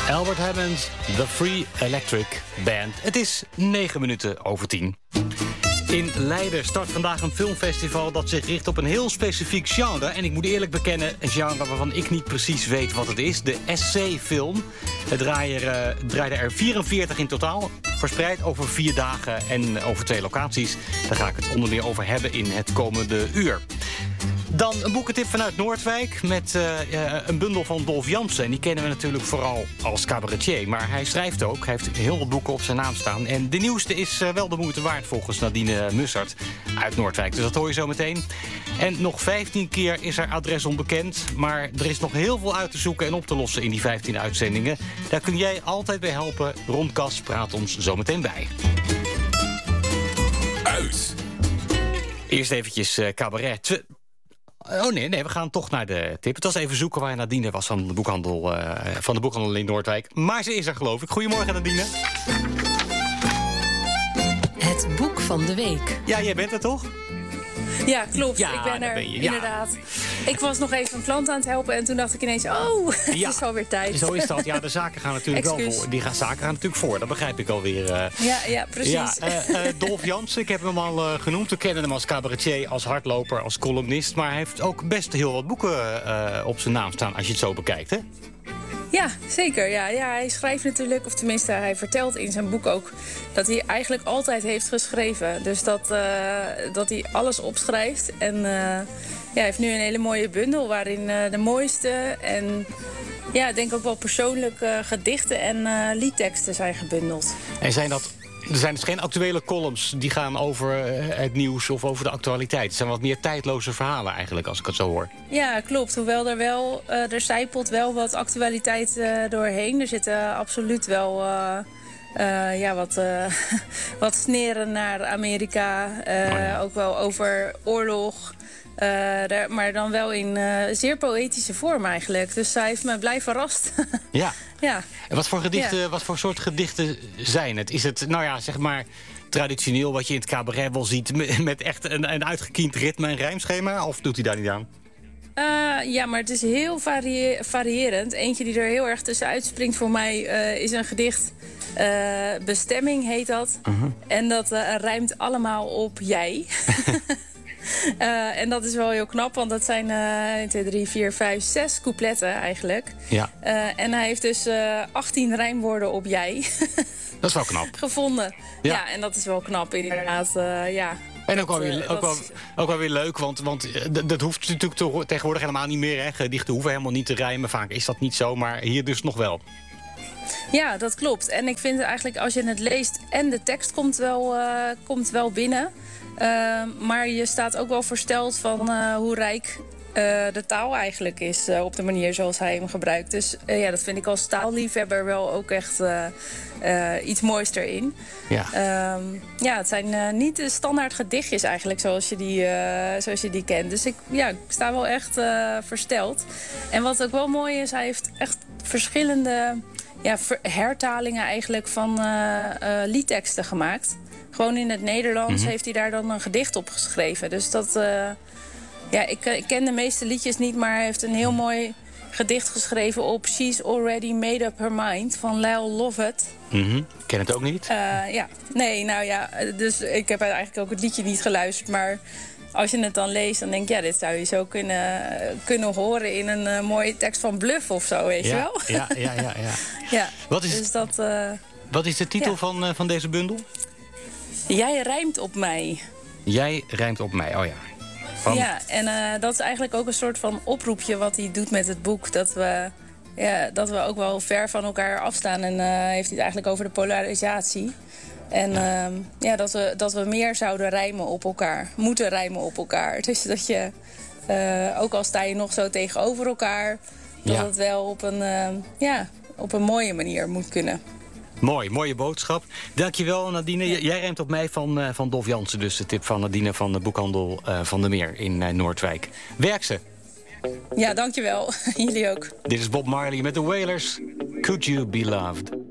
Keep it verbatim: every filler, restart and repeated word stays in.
Albert Hammond, The Free Electric Band. Het is negen minuten over tien. In Leiden start vandaag een filmfestival dat zich richt op een heel specifiek genre. En ik moet eerlijk bekennen, een genre waarvan ik niet precies weet wat het is. De S C-film. Het draaien er, uh, draaiden er vierenveertig in totaal. Verspreid over vier dagen en over twee locaties. Daar ga ik het onder meer over hebben in het komende uur. Dan een boekentip vanuit Noordwijk met uh, uh, een bundel van Dolf Jansen. En die kennen we natuurlijk vooral als cabaretier. Maar hij schrijft ook, hij heeft heel wat boeken op zijn naam staan. En de nieuwste is uh, wel de moeite waard volgens Nadine Mussert uit Noordwijk. Dus dat hoor je zo meteen. En nog vijftien keer is haar adres onbekend. Maar er is nog heel veel uit te zoeken en op te lossen in die vijftien uitzendingen. Daar kun jij altijd bij helpen. Ron Kas praat ons zo meteen bij. Uit. Eerst eventjes uh, cabaret. Tw- Oh nee, nee, we gaan toch naar de tip. Het was even zoeken waar Nadine was van de boekhandel, uh, van de boekhandel in Noordwijk. Maar ze is er, geloof ik. Goedemorgen, Nadine. Het boek van de week. Ja, jij bent er toch? Ja, klopt. Ja, ik ben er, ben je, ja. inderdaad. Ik was nog even een klant aan het helpen en toen dacht ik ineens... oh, het Ja, is alweer tijd. Zo is dat. Ja, de zaken gaan natuurlijk wel Excuus. voor. Die gaan, zaken gaan natuurlijk voor, dat begrijp ik alweer. Uh. Ja, ja, precies. Ja, uh, uh, Dolf Jansen, ik heb hem al uh, genoemd. We kennen hem als cabaretier, als hardloper, als columnist. Maar hij heeft ook best heel wat boeken uh, op zijn naam staan, als je het zo bekijkt, hè? Ja, zeker. Ja. Ja, hij schrijft natuurlijk, of tenminste hij vertelt in zijn boek ook... dat hij eigenlijk altijd heeft geschreven. Dus dat, uh, dat hij alles opschrijft. En uh, ja, hij heeft nu een hele mooie bundel waarin uh, de mooiste... en ja, ik denk ook wel persoonlijke gedichten en uh, liedteksten zijn gebundeld. En zijn dat... Er zijn dus geen actuele columns die gaan over uh, het nieuws of over de actualiteit. Het zijn wat meer tijdloze verhalen eigenlijk, als ik het zo hoor. Ja, klopt. Hoewel er wel, uh, er zijpelt wel wat actualiteit uh, doorheen. Er zitten absoluut wel uh, uh, ja, wat, uh, wat sneren naar Amerika. Uh, oh ja. Ook wel over oorlog. Uh, daar, maar dan wel in uh, zeer poëtische vorm eigenlijk. Dus hij heeft me blij verrast. Ja. Ja. En wat voor gedichten, Ja. wat voor soort gedichten zijn het? Is het, nou ja, zeg maar traditioneel wat je in het cabaret wel ziet... met echt een, een uitgekiend ritme en rijmschema? Of doet hij daar niet aan? Uh, ja, maar het is heel varie- variërend. Eentje die er heel erg tussenuit springt voor mij uh, is een gedicht... Uh, Bestemming heet dat. Uh-huh. En dat uh, rijmt allemaal op jij. Uh, en dat is wel heel knap, want dat zijn uh, één, twee, drie, vier, vijf, zes coupletten eigenlijk. Ja. Uh, en hij heeft dus uh, achttien rijmwoorden op jij. Dat is wel knap. Gevonden. Ja. Ja, en dat is wel knap inderdaad, uh, ja. En ook wel, weer, uh, ook, wel, is... ook wel weer leuk, want, want dat, dat hoeft natuurlijk tegenwoordig helemaal niet meer. Hè. Gedichten hoeven helemaal niet te rijmen, vaak is dat niet zo, maar hier dus nog wel. Ja, dat klopt. En ik vind eigenlijk als je het leest en de tekst komt wel, uh, komt wel binnen... Uh, maar je staat ook wel versteld van uh, hoe rijk uh, de taal eigenlijk is... Uh, op de manier zoals hij hem gebruikt. Dus uh, ja, dat vind ik als taalliefhebber wel ook echt uh, uh, iets moois erin. Ja, uh, ja het zijn uh, niet de standaard gedichtjes eigenlijk zoals je die, uh, zoals je die kent. Dus ik, ja, ik sta wel echt uh, versteld. En wat ook wel mooi is, hij heeft echt verschillende ja, ver- hertalingen eigenlijk van uh, uh, liedteksten gemaakt... Gewoon in het Nederlands mm-hmm. heeft hij daar dan een gedicht op geschreven. Dus dat... Uh, ja, ik, ik ken de meeste liedjes niet, maar hij heeft een heel mooi gedicht geschreven op She's Already Made Up Her Mind van Lyle Lovett. Mm-hmm. Ik ken het ook niet. Uh, ja, nee, nou ja, dus ik heb eigenlijk ook het liedje niet geluisterd, maar... Als je het dan leest, dan denk je, ja, dit zou je zo kunnen, kunnen horen in een uh, mooie tekst van Bluff of zo, weet ja, je wel? Ja, ja, ja. ja. ja wat, is, dus dat, uh, wat is de titel ja. van, uh, van deze bundel? Jij rijmt op mij. Jij rijmt op mij, oh ja. Van... Ja, en uh, dat is eigenlijk ook een soort van oproepje wat hij doet met het boek. Dat we, ja, dat we ook wel ver van elkaar afstaan. En uh, heeft hij het eigenlijk over de polarisatie. En ja. Uh, ja, dat, we, dat we meer zouden rijmen op elkaar. Moeten rijmen op elkaar. Dus dat je, uh, ook al sta je nog zo tegenover elkaar... dat ja. het wel op een, uh, ja, op een mooie manier moet kunnen. Mooi, mooie boodschap. Dankjewel, Nadine. Ja. Jij rijmt op mij van, uh, van Dolf Jansen. Dus de tip van Nadine van de boekhandel uh, Van der Meer in uh, Noordwijk. Werk ze. Ja, dankjewel. Jullie ook. Dit is Bob Marley met de Wailers. Could You Be Loved?